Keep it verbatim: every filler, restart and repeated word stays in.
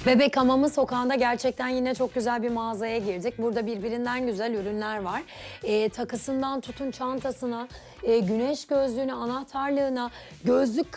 Bebek Hamamı sokağında gerçekten yine çok güzel bir mağazaya girdik. Burada birbirinden güzel ürünler var. Ee, takısından tutun çantasına, e, güneş gözlüğüne, anahtarlığına, gözlük